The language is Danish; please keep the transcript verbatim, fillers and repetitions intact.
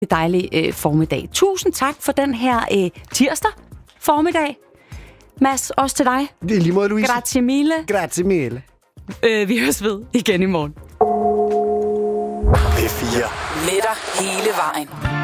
dejlig øh, formiddag. Tusind tak for den her øh, tirsdag formiddag. Mads, også til dig. Det er lige måde, Louise. Grazie mille. Grazie mille. Øh, vi høres ved igen i morgen. P fire. Med dig hele vejen.